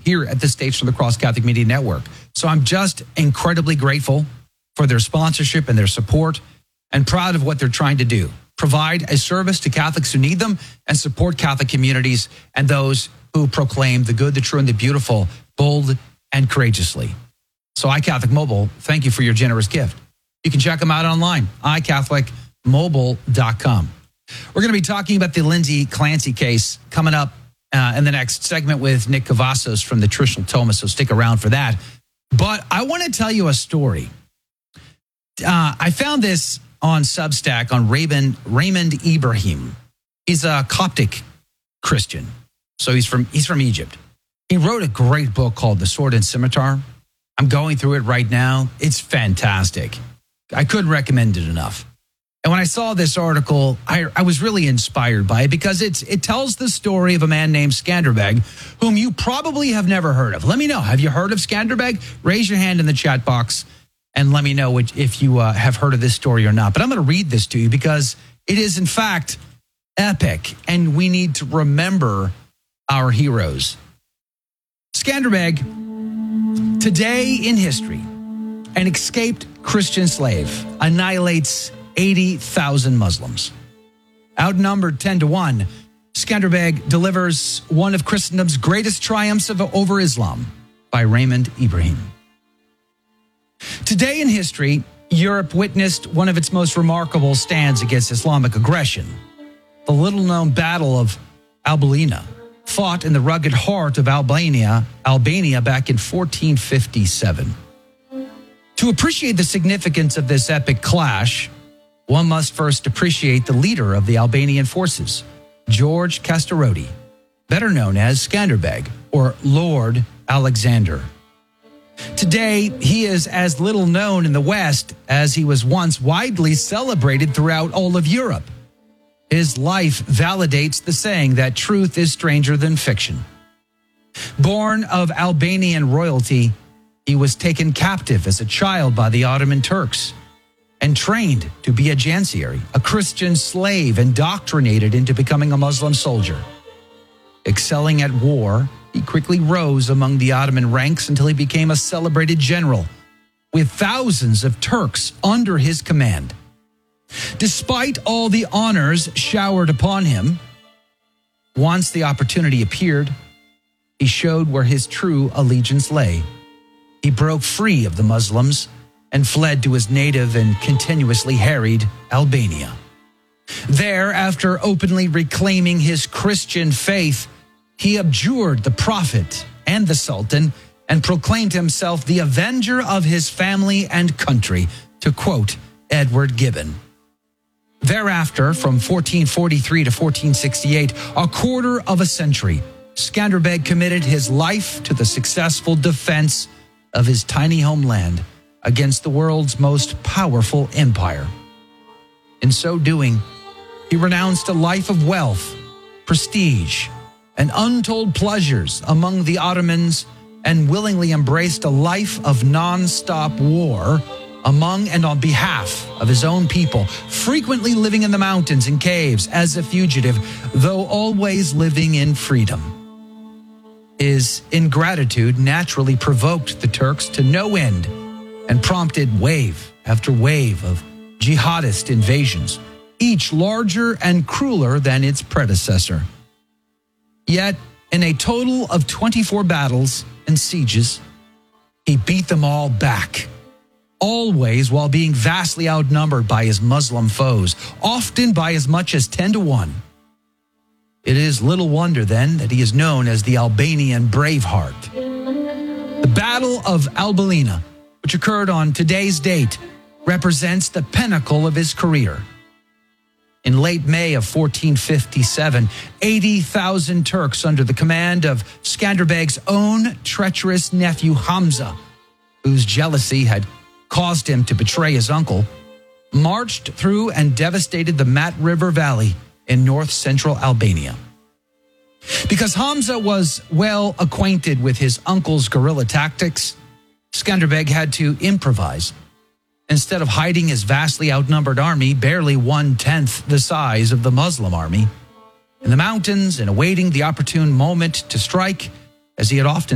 here at the Station of the Cross Catholic Media Network. So I'm just incredibly grateful for their sponsorship and their support, and proud of what they're trying to do. Provide a service to Catholics who need them and support Catholic communities and those who proclaim the good, the true, and the beautiful, bold and courageously. So iCatholic Mobile, thank you for your generous gift. You can check them out online, iCatholicMobile.com. We're going to be talking about the Lindsay Clancy case coming up in the next segment with Nick Cavazos from the Traditional Thomas, so stick around for that. But I want to tell you a story. I found this on Substack on Raymond Ibrahim. He's a Coptic Christian, so he's from Egypt. He wrote a great book called The Sword and Scimitar. I'm going through it right now. It's fantastic. I couldn't recommend it enough. And when I saw this article, I was really inspired by it because it tells the story of a man named Skanderbeg, whom you probably have never heard of. Let me know. Have you heard of Skanderbeg? Raise your hand in the chat box and let me know if you have heard of this story or not. But I'm going to read this to you because it is, in fact, epic, and we need to remember our heroes. Skanderbeg, today in history, an escaped Christian slave annihilates 80,000 Muslims. Outnumbered 10-1, Skanderbeg delivers one of Christendom's greatest triumphs over Islam by Raymond Ibrahim. Today in history, Europe witnessed one of its most remarkable stands against Islamic aggression, the little-known Battle of Albulina, fought in the rugged heart of Albania back in 1457. To appreciate the significance of this epic clash, one must first appreciate the leader of the Albanian forces, George Castorodi, better known as Skanderbeg or Lord Alexander. Today, he is as little known in the West as he was once widely celebrated throughout all of Europe. His life validates the saying that truth is stranger than fiction. Born of Albanian royalty, he was taken captive as a child by the Ottoman Turks and trained to be a Janissary, a Christian slave indoctrinated into becoming a Muslim soldier. Excelling at war, he quickly rose among the Ottoman ranks until he became a celebrated general, with thousands of Turks under his command. Despite all the honors showered upon him, once the opportunity appeared, he showed where his true allegiance lay. He broke free of the Muslims and fled to his native and continuously harried Albania. There, after openly reclaiming his Christian faith, he abjured the prophet and the sultan and proclaimed himself the avenger of his family and country, to quote Edward Gibbon. Thereafter, from 1443 to 1468, a quarter of a century, Skanderbeg committed his life to the successful defense of his tiny homeland against the world's most powerful empire. In so doing, he renounced a life of wealth, prestige, and untold pleasures among the Ottomans and willingly embraced a life of non-stop war among and on behalf of his own people, frequently living in the mountains and caves as a fugitive, though always living in freedom. His ingratitude naturally provoked the Turks to no end and prompted wave after wave of jihadist invasions, each larger and crueler than its predecessor. Yet, in a total of 24 battles and sieges, he beat them all back, always while being vastly outnumbered by his Muslim foes, often by as much as 10-1. It is little wonder, then, that he is known as the Albanian Braveheart. The Battle of Albulina, which occurred on today's date, represents the pinnacle of his career. In late May of 1457, 80,000 Turks under the command of Skanderbeg's own treacherous nephew Hamza, whose jealousy had caused him to betray his uncle, marched through and devastated the Mat River Valley in north-central Albania. Because Hamza was well acquainted with his uncle's guerrilla tactics, Skanderbeg had to improvise. Instead of hiding his vastly outnumbered army, barely 1/10 the size of the Muslim army, in the mountains and awaiting the opportune moment to strike, as he had often